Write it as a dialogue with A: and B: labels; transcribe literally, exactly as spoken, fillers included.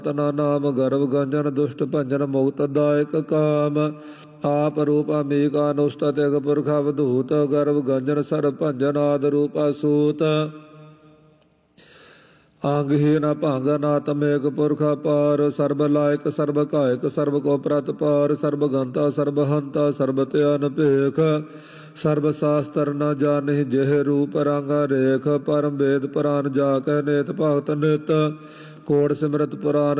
A: तना नाम गर्भ गंजन दुष्ट भंजन मुक्त दायक काम आप रूप अमीक अनुष्ट तिग पुरख अवधूत गर्भ गंजन सर भंजन आद रूप असूत आंगहीन भंग नातमेक पुरख पार सर्ब लायक सर्ब कायक सर्ब को प्रत पार सर्ब गंता सर्ब हंता सर्ब त्यान पेख सर्ब शास्त्र न जानि जेह रूप रंग रेख परम वेद पुराण जाकै नेत भगत नित कोट सिमरत पुराण